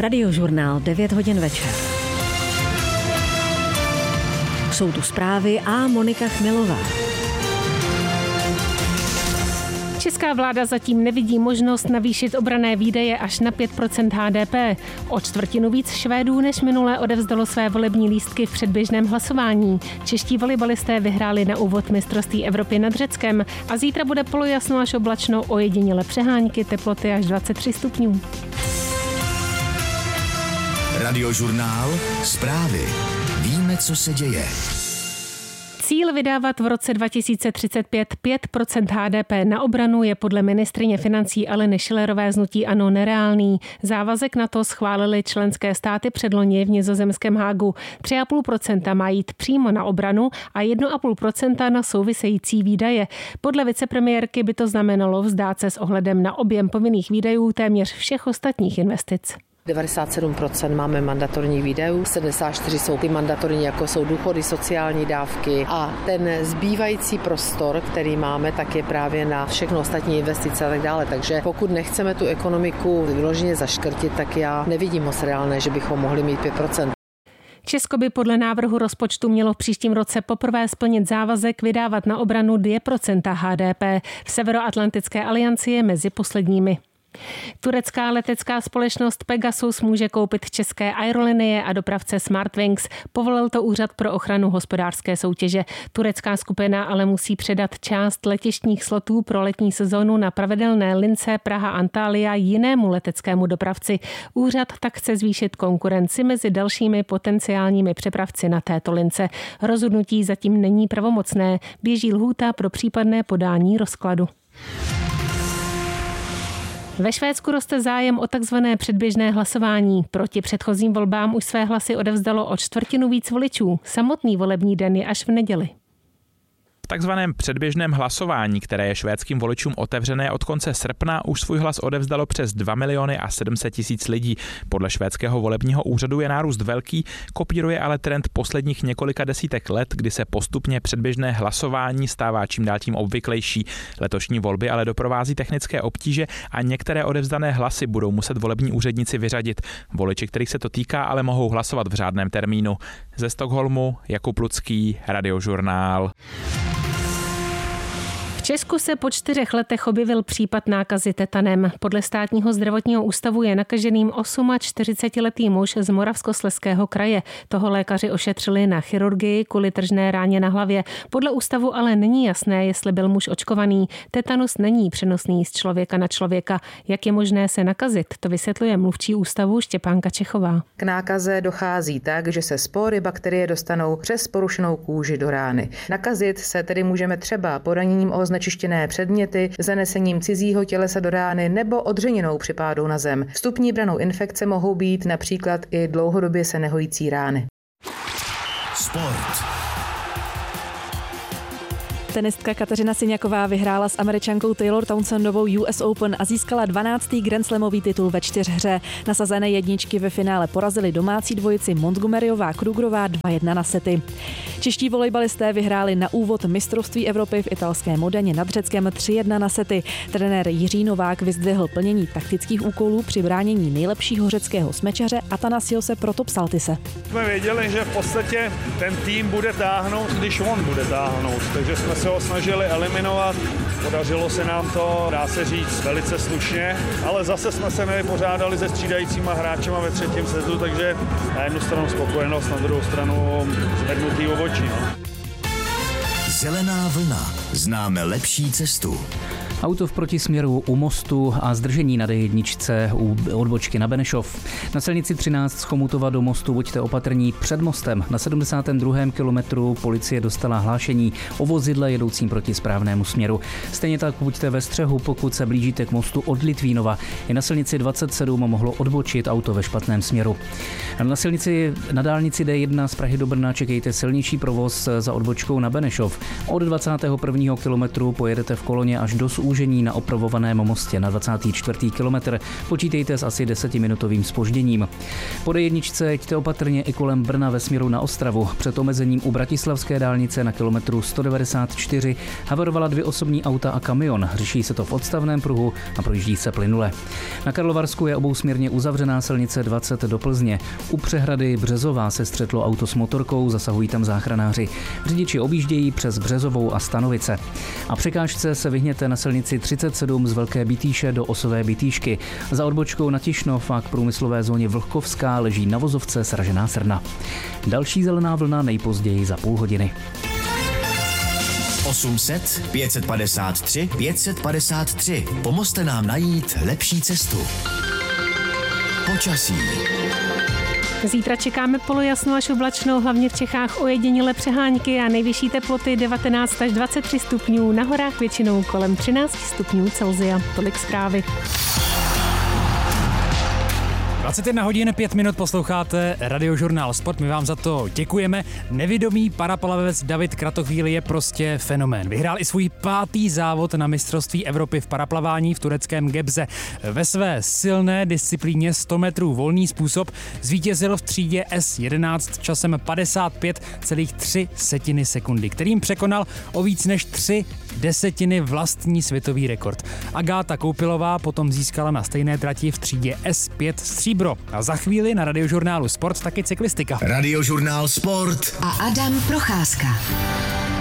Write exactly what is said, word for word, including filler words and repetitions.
Radiožurnál, devět hodin večer. Jsou tu zprávy a Monika Chmilová. Česká vláda zatím nevidí možnost navýšit obranné výdaje až na pět procent H D P. O čtvrtinu víc Švédů než minule odevzdalo své volební lístky v předběžném hlasování. Čeští volejbalisté vyhráli na úvod mistrovství Evropy nad Řeckem a zítra bude polojasno až oblačno, ojediněle přehánky, teploty až dvacet tři stupňů. Radiožurnál, zprávy. Víme, co se děje. Cíl vydávat v roce dva tisíce třicet pět pět procent H D P na obranu je podle ministryně financí Aleny Schillerové z hnutí ANO nereálný. Závazek na to schválili členské státy předloni v nizozemském Hágu. tři celá pět procenta má jít přímo na obranu a jedna celá pět procenta na související výdaje. Podle vicepremiérky by to znamenalo vzdát se s ohledem na objem povinných výdajů téměř všech ostatních investic. devadesát sedm procent máme mandatorních výdajů, sedmdesát čtyři jsou ty mandatorní, jako jsou důchody, sociální dávky a ten zbývající prostor, který máme, tak je právě na všechno ostatní investice a tak dále. Takže pokud nechceme tu ekonomiku vyloženě zaškrtit, tak já nevidím moc reálné, že bychom mohli mít pět procent. Česko by podle návrhu rozpočtu mělo v příštím roce poprvé splnit závazek vydávat na obranu dvě procenta H D P. V Severoatlantické alianci je mezi posledními. Turecká letecká společnost Pegasus může koupit české aerolinie a dopravce Smartwings. Povolil to Úřad pro ochranu hospodářské soutěže. Turecká skupina ale musí předat část letištních slotů pro letní sezónu na pravidelné lince Praha-Antalya jinému leteckému dopravci. Úřad tak chce zvýšit konkurenci mezi dalšími potenciálními přepravci na této lince. Rozhodnutí zatím není pravomocné. Běží lhůta pro případné podání rozkladu. Ve Švédsku roste zájem o takzvané předběžné hlasování. Proti předchozím volbám už své hlasy odevzdalo o čtvrtinu víc voličů. Samotný volební den je až v neděli. V takzvaném předběžném hlasování, které je švédským voličům otevřené od konce srpna, už svůj hlas odevzdalo přes dva miliony a sedm set tisíc lidí. Podle švédského volebního úřadu je nárůst velký, kopíruje ale trend posledních několika desítek let, kdy se postupně předběžné hlasování stává čím dál tím obvyklejší. Letošní volby ale doprovází technické obtíže a některé odevzdané hlasy budou muset volební úředníci vyřadit. Voliči, kterých se to týká, ale mohou hlasovat v řádném termínu. Ze Stockholmu Jakub Lucký, Radiožurnál. V Česku se po čtyřech letech objevil případ nákazy tetanem. Podle státního zdravotního ústavu je nakaženým čtyřicetiosmiletý muž z Moravskoslezského kraje. Toho lékaři ošetřili na chirurgii kvůli tržné ráně na hlavě. Podle ústavu ale není jasné, jestli byl muž očkovaný. Tetanus není přenosný z člověka na člověka. Jak je možné se nakazit, to vysvětluje mluvčí ústavu Štěpánka Čechová. K nákaze dochází tak, že se spory bakterie dostanou přes porušenou kůži do rány. Nakazit se tedy můžeme třeba poraněním o znečištěné předměty, zanesením cizího tělesa do rány nebo odřeninou při pádu na zem. Vstupní branou infekce mohou být například i dlouhodobě se nehojící rány. Sport. Tenistka Kateřina Siňaková vyhrála s Američankou Taylor Townsendovou U S Open a získala dvanáctý Grand Slamový titul ve čtyřhře. Nasazené jedničky ve finále porazili domácí dvojici Montgomeryová Krugerová dva jedna na sety. Čeští volejbalisté vyhráli na úvod mistrovství Evropy v italské Modeně nad Řeckem tři jedna na sety. Trenér Jiří Novák vyzdvihl plnění taktických úkolů při bránění nejlepšího řeckého smečaře Atanasiose Protopsaltise. Jsme věděli, že v podstatě ten tým bude táhnout, když on bude táhnout, takže jsme se ho snažili eliminovat. Podařilo se nám to, dá se říct, velice slušně, ale zase jsme se nevypořádali se střídajícíma hráčema ve třetím setu, takže na jednu stranu spokojenost, na druhou stranu zvednutý obočí. No. Zelená vlna. Známe lepší cestu. Auto v protisměru u mostu a zdržení na D jedna u odbočky na Benešov. Na silnici třináct z Chomutova do mostu buďte opatrní před mostem. Na sedmdesátém druhém kilometru policie dostala hlášení o vozidle jedoucím proti správnému směru. Stejně tak buďte ve střehu, pokud se blížíte k mostu od Litvínova. I na silnici dvacet sedm mohlo odbočit auto ve špatném směru. Na silnici na dálnici D jedna z Prahy do Brna čekejte silnější provoz za odbočkou na Benešov. Od dvacátého prvního kilometru pojedete v koloně až do Zúří zúžení na opravovaném mostě na dvacátý čtvrtý kilometr. Počítejte s asi desetiminutovým zpožděním. Po D jedna jeďte opatrně i kolem Brna ve směru na Ostravu. Před omezením u bratislavské dálnice na kilometru sto devadesát čtyři havarovala dvě osobní auta a kamion. Řeší se to v odstavném pruhu a projíždí se plynule. Na Karlovarsku je obousměrně uzavřená silnice dvacet do Plzně. U přehrady Březová se střetlo auto s motorkou, zasahují tam záchranáři. Řidiči objíždějí přes Březovou a Stanovice. A překážce se vyhněte na silnici třicet sedm z Velké Bytýše do Osové Bytýšky. Za odbočkou na Tišnov a k průmyslové zóně Vlhkovská leží na vozovce sražená srna. Další zelená vlna nejpozději za půl hodiny. osm set pět set padesát tři pět set padesát tři. Pomozte nám najít lepší cestu. Počasí. Zítra čekáme polojasno až oblačno, hlavně v Čechách ojedinělé přehánky a nejvyšší teploty devatenáct až dvacet tři stupňů, na horách většinou kolem třináct stupňů Celsia. Tolik zprávy. dvacet jedna hodin pět minut posloucháte Radiožurnál Sport, my vám za to děkujeme. Nevidomý paraplavezec David Kratochvíli je prostě fenomén. Vyhrál i svůj pátý závod na mistrovství Evropy v paraplavání v tureckém Gebze. Ve své silné disciplíně sto metrů volný způsob zvítězil v třídě S jedenáct časem padesát pět celá tři setiny sekundy, kterým překonal o víc než tři desetiny vlastní světový rekord. Agáta Koupilová potom získala na stejné trati v třídě S pět stříbro. A za chvíli na Radiožurnálu Sport taky cyklistika. Radiožurnál Sport a Adam Procházka.